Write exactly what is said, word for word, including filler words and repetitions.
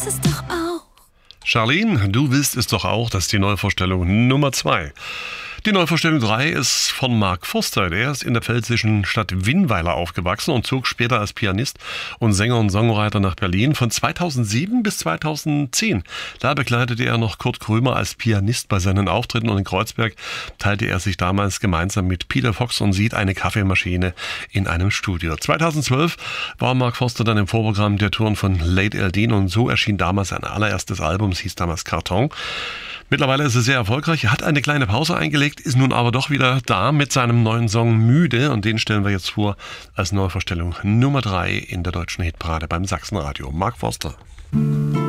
willst es doch auch. Charlene, du willst es doch auch, das ist die Neuvorstellung Nummer zwei. Die Neuvorstellung drei ist von Mark Forster. Der ist in der pfälzischen Stadt Winnweiler aufgewachsen und zog später als Pianist und Sänger und Songwriter nach Berlin von zweitausendsieben bis zweitausendzehn. Da begleitete er noch Kurt Krömer als Pianist bei seinen Auftritten und in Kreuzberg teilte er sich damals gemeinsam mit Peter Fox und Sid eine Kaffeemaschine in einem Studio. zweitausendzwölf war Mark Forster dann im Vorprogramm der Touren von Late Eldin und so erschien damals sein allererstes Album, es hieß damals Karton. Mittlerweile ist er sehr erfolgreich, er hat eine kleine Pause eingelegt, ist nun aber doch wieder da mit seinem neuen Song Müde und den stellen wir jetzt vor als Neuvorstellung Nummer drei in der deutschen Hitparade beim Sachsenradio. Mark Forster.